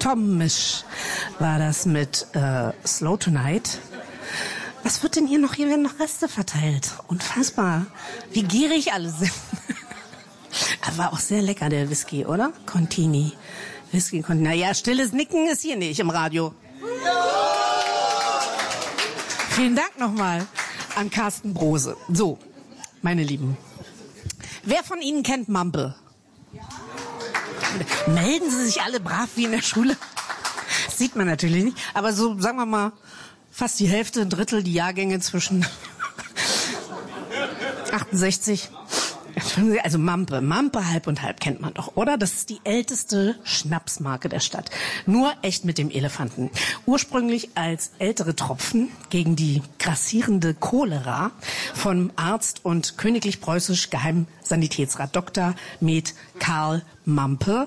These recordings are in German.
Tom Misch war das mit Slow Tonight. Was wird denn hier noch? Hier werden noch Reste verteilt. Unfassbar. Wie gierig alle sind. Aber war auch sehr lecker, der Whisky, oder? Contini. Whisky Contini. Naja, stilles Nicken ist hier nicht im Radio. Vielen Dank nochmal an Carsten Brose. So, meine Lieben. Wer von Ihnen kennt Mampe? Melden Sie sich alle brav wie in der Schule? Das sieht man natürlich nicht. Aber so, sagen wir mal, fast die Hälfte, ein Drittel, die Jahrgänge zwischen 68. Also Mampe halb und halb kennt man doch, oder? Das ist die älteste Schnapsmarke der Stadt. Nur echt mit dem Elefanten. Ursprünglich als ältere Tropfen gegen die grassierende Cholera vom Arzt und königlich preußisch Geheimsanitätsrat Dr. Med Karl Mampe.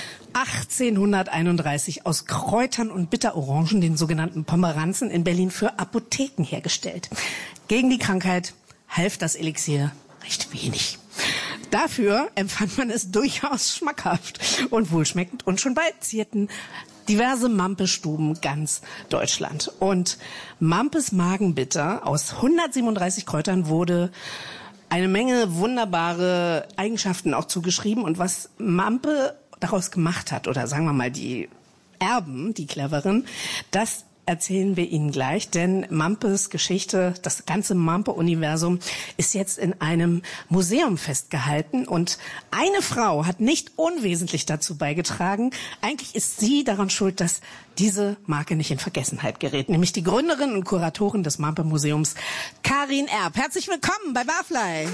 1831 aus Kräutern und Bitterorangen, den sogenannten Pomeranzen, in Berlin für Apotheken hergestellt. Gegen die Krankheit half das Elixier recht wenig. Dafür empfand man es durchaus schmackhaft und wohlschmeckend und schon bald zierten diverse Mampe-Stuben ganz Deutschland. Und Mampes Magenbitter aus 137 Kräutern wurde eine Menge wunderbare Eigenschaften auch zugeschrieben. Und was Mampe daraus gemacht hat, oder sagen wir mal die Erben, die Cleveren, das erzählen wir Ihnen gleich, denn Mampes Geschichte, das ganze Mampe-Universum ist jetzt in einem Museum festgehalten und eine Frau hat nicht unwesentlich dazu beigetragen. Eigentlich ist sie daran schuld, dass diese Marke nicht in Vergessenheit gerät, nämlich die Gründerin und Kuratorin des Mampe-Museums, Karin Erb. Herzlich willkommen bei Barfly.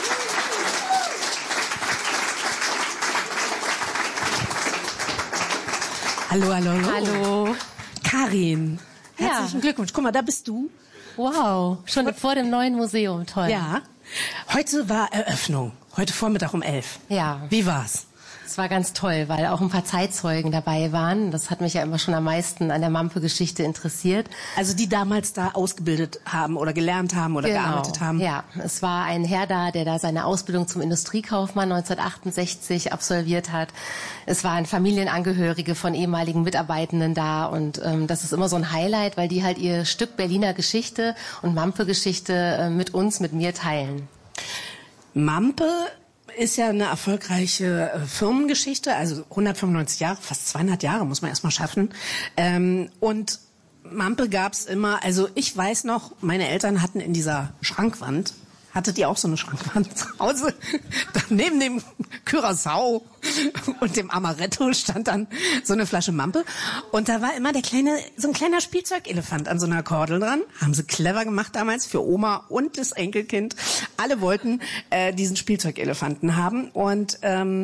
Hallo, hallo, hallo. Hallo. Karin, herzlichen Glückwunsch. Guck mal, da bist du. Wow, schon vor dem neuen Museum, toll. Ja, heute war Eröffnung, heute Vormittag um 11. Ja. Wie war's? Es war ganz toll, weil auch ein paar Zeitzeugen dabei waren. Das hat mich ja immer schon am meisten an der Mampe-Geschichte interessiert. Also die damals da ausgebildet haben oder gelernt haben oder gearbeitet haben? Ja, es war ein Herr da, der da seine Ausbildung zum Industriekaufmann 1968 absolviert hat. Es waren Familienangehörige von ehemaligen Mitarbeitenden da und das ist immer so ein Highlight, weil die halt ihr Stück Berliner Geschichte und Mampe-Geschichte mit mir teilen. Mampe ist ja eine erfolgreiche Firmengeschichte, also 195 Jahre, fast 200 Jahre muss man erstmal schaffen. Und Mampe gab's immer, also ich weiß noch, meine Eltern hatten in dieser Schrankwand, hattet ihr auch so eine Schrankwand zu Hause? Neben dem Curaçao und dem Amaretto stand dann so eine Flasche Mampe. Und da war immer so ein kleiner Spielzeugelefant an so einer Kordel dran. Haben sie clever gemacht damals für Oma und das Enkelkind. Alle wollten diesen Spielzeugelefanten haben. Und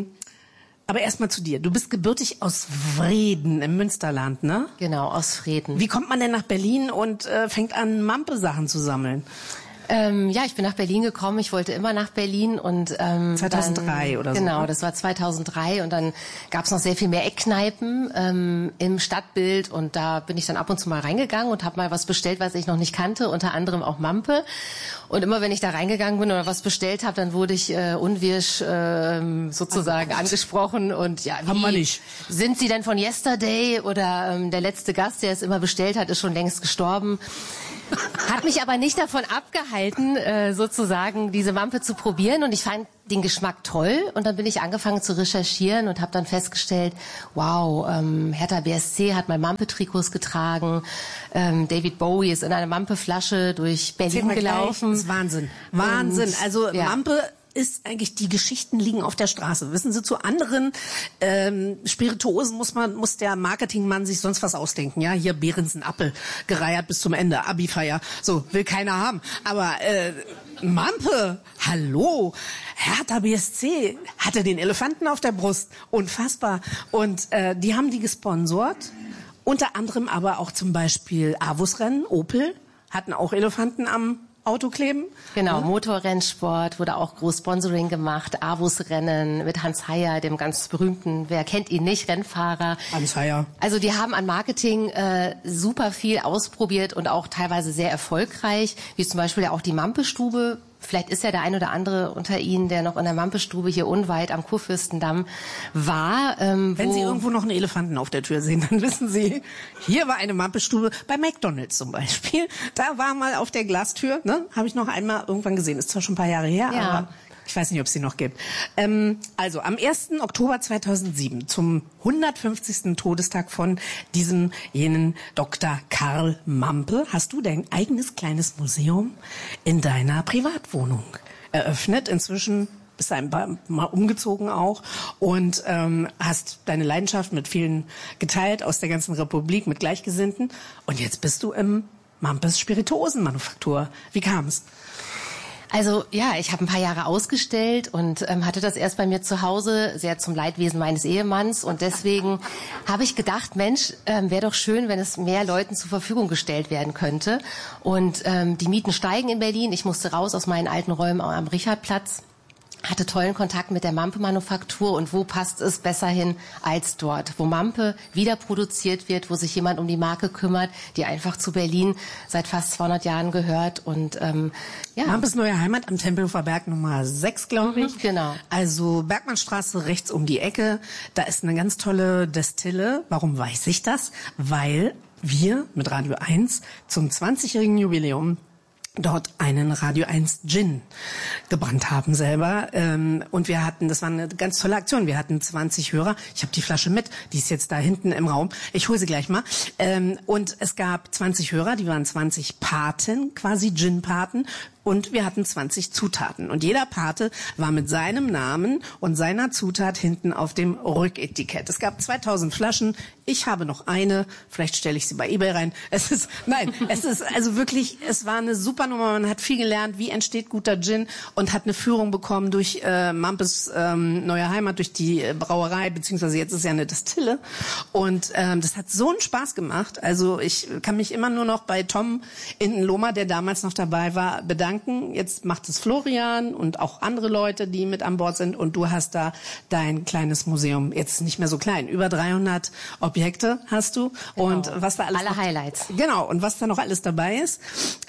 aber erstmal zu dir. Du bist gebürtig aus Vreden im Münsterland, ne? Genau, aus Vreden. Wie kommt man denn nach Berlin und fängt an, Mampe-Sachen zu sammeln? Ja, ich bin nach Berlin gekommen. Ich wollte immer nach Berlin und 2003 dann, oder so. Genau, das war 2003 und dann gab's noch sehr viel mehr Eckkneipen im Stadtbild und da bin ich dann ab und zu mal reingegangen und habe mal was bestellt, was ich noch nicht kannte, unter anderem auch Mampe. Und immer wenn ich da reingegangen bin oder was bestellt habe, dann wurde ich unwirsch sozusagen angesprochen und ja, sind Sie denn von Yesterday oder der letzte Gast, der es immer bestellt hat, ist schon längst gestorben. Hat mich aber nicht davon abgehalten, sozusagen diese Mampe zu probieren und ich fand den Geschmack toll und dann bin ich angefangen zu recherchieren und habe dann festgestellt, wow, Hertha BSC hat mal Mampe-Trikots getragen, David Bowie ist in einer Mampe-Flasche durch Berlin gelaufen. Das ist Wahnsinn. Wahnsinn. Und, also ja. Mampe ist eigentlich, die Geschichten liegen auf der Straße. Wissen Sie, zu anderen Spirituosen muss der Marketingmann sich sonst was ausdenken. Ja, hier Behrensen Appel, gereiert bis zum Ende, Abi-Feier. So, will keiner haben. Aber Mampe, hallo, Hertha BSC hatte den Elefanten auf der Brust. Unfassbar. Und die haben die gesponsort. Unter anderem aber auch zum Beispiel Avus-Rennen, Opel, hatten auch Elefanten am Auto kleben. Genau, Motorrennsport wurde auch groß Sponsoring gemacht, Avus-Rennen mit Hans Heyer, dem ganz berühmten, wer kennt ihn nicht, Rennfahrer. Hans Heyer. Also die haben an Marketing super viel ausprobiert und auch teilweise sehr erfolgreich, wie zum Beispiel auch die Mampe-Stube vielleicht ist ja der ein oder andere unter Ihnen, der noch in der Mampestube hier unweit am Kurfürstendamm war. Wenn Sie irgendwo noch einen Elefanten auf der Tür sehen, dann wissen Sie, hier war eine Mampestube bei McDonald's zum Beispiel. Da war mal auf der Glastür, ne, habe ich noch einmal irgendwann gesehen. Ist zwar schon ein paar Jahre her, ja. Aber ich weiß nicht, ob es sie noch gibt. Also am 1. Oktober 2007, zum 150. Todestag von jenen Dr. Karl Mampe, hast du dein eigenes kleines Museum in deiner Privatwohnung eröffnet. Inzwischen bist du ein paar Mal umgezogen auch und hast deine Leidenschaft mit vielen geteilt aus der ganzen Republik, mit Gleichgesinnten. Und jetzt bist du im Mampes Spirituosenmanufaktur. Wie kam es? Also ja, ich habe ein paar Jahre ausgestellt und hatte das erst bei mir zu Hause, sehr zum Leidwesen meines Ehemanns. Und deswegen habe ich gedacht, Mensch, wäre doch schön, wenn es mehr Leuten zur Verfügung gestellt werden könnte. Und die Mieten steigen in Berlin. Ich musste raus aus meinen alten Räumen am Richardplatz. Hatte tollen Kontakt mit der Mampe-Manufaktur und wo passt es besser hin als dort, wo Mampe wieder produziert wird, wo sich jemand um die Marke kümmert, die einfach zu Berlin seit fast 200 Jahren gehört und ja. Mampes neue Heimat am Tempelhofer Berg Nummer 6, glaube ich. Genau. Also Bergmannstraße rechts um die Ecke, da ist eine ganz tolle Destille. Warum weiß ich das? Weil wir mit Radio 1 zum 20-jährigen Jubiläum dort einen Radio 1 Gin gebrannt haben selber. Und wir hatten, das war eine ganz tolle Aktion, wir hatten 20 Hörer. Ich habe die Flasche mit, die ist jetzt da hinten im Raum. Ich hole sie gleich mal. Und es gab 20 Hörer, die waren 20 Paten, quasi Gin-Paten. Und wir hatten 20 Zutaten. Und jeder Pate war mit seinem Namen und seiner Zutat hinten auf dem Rücketikett. Es gab 2000 Flaschen. Ich habe noch eine. Vielleicht stelle ich sie bei eBay rein. Es ist also wirklich, es war eine super Nummer. Man hat viel gelernt, wie entsteht guter Gin und hat eine Führung bekommen durch Mampes neue Heimat, durch die Brauerei, beziehungsweise jetzt ist ja eine Destille. Und das hat so einen Spaß gemacht. Also ich kann mich immer nur noch bei Tom Indenlohmer, der damals noch dabei war, bedanken. Jetzt macht es Florian und auch andere Leute, die mit an Bord sind. Und du hast da dein kleines Museum, jetzt nicht mehr so klein, über 300 Objekte hast du. Genau. Und was da alles... Alle Highlights. Genau, und was da noch alles dabei ist,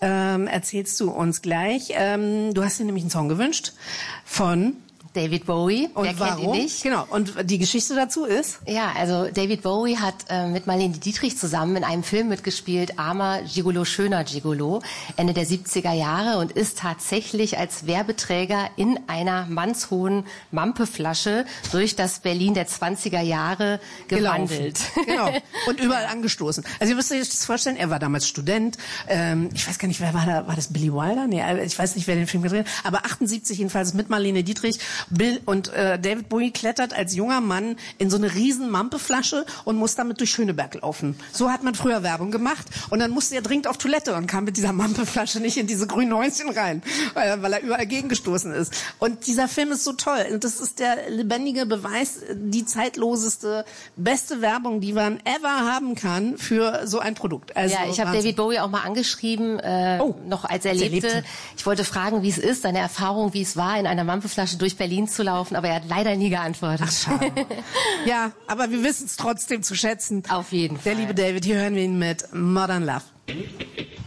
erzählst du uns gleich. Du hast dir nämlich einen Song gewünscht von... David Bowie, und wer warum? kennt ihn nicht? Genau, und die Geschichte dazu ist? Ja, also David Bowie hat mit Marlene Dietrich zusammen in einem Film mitgespielt, Armer Gigolo, schöner Gigolo, Ende der 70er Jahre und ist tatsächlich als Werbeträger in einer mannshohen Mampeflasche durch das Berlin der 20er Jahre gewandelt. Genau, und überall angestoßen. Also ihr müsst euch das vorstellen, er war damals Student, ich weiß gar nicht, wer war da, war das Billy Wilder? Nee, ich weiß nicht, wer den Film gedreht hat, aber 78 jedenfalls mit Marlene Dietrich. Bill und David Bowie klettert als junger Mann in so eine riesen Mampeflasche und muss damit durch Schöneberg laufen. So hat man früher Werbung gemacht und dann musste er dringend auf Toilette und kam mit dieser Mampeflasche nicht in diese grünen Häuschen rein, weil er überall gegengestoßen ist. Und dieser Film ist so toll und das ist der lebendige Beweis, die zeitloseste, beste Werbung, die man ever haben kann für so ein Produkt. Also, ja, ich habe David Bowie auch mal angeschrieben, noch als er lebte. Ich wollte fragen, wie es ist, seine Erfahrung, wie es war, in einer Mampeflasche durch Berlin zu laufen, aber er hat leider nie geantwortet. Ach, schade. Ja, aber wir wissen es trotzdem zu schätzen. Auf jeden Fall. Der liebe David, hier hören wir ihn mit Modern Love.